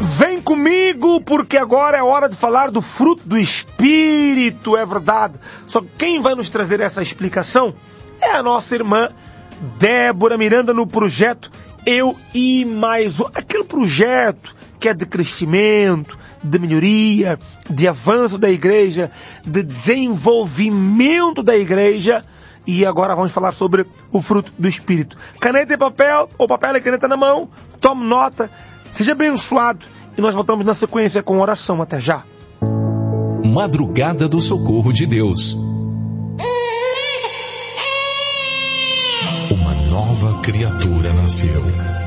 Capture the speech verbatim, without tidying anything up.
Vem comigo, porque agora é hora de falar do fruto do Espírito, é verdade. Só que quem vai nos trazer essa explicação é a nossa irmã Débora Miranda, no projeto Eu e Mais Um. Aquele projeto que é de crescimento, de melhoria, de avanço da igreja, de desenvolvimento da igreja. E agora vamos falar sobre o fruto do Espírito. Caneta e papel, ou papel e caneta na mão, tome nota, seja abençoado. E nós voltamos na sequência com oração. Até já. Madrugada do Socorro de Deus. Uma nova criatura nasceu.